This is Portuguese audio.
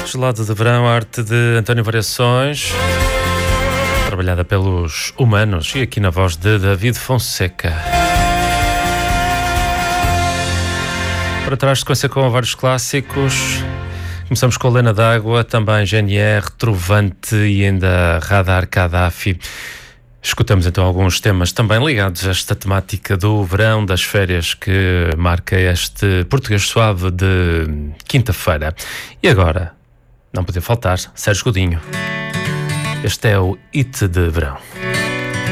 Gelado de Verão, arte de António Variações, trabalhada pelos Humanos, e aqui na voz de David Fonseca. Para trás, sequência com vários clássicos. Começamos com Lena d'Água, também GNR, Trovante e ainda Radar Gaddafi. Escutamos então alguns temas também ligados a esta temática do verão, das férias, que marca este português suave de quinta-feira. E agora, não podia faltar, Sérgio Godinho. Este é o Hit de Verão.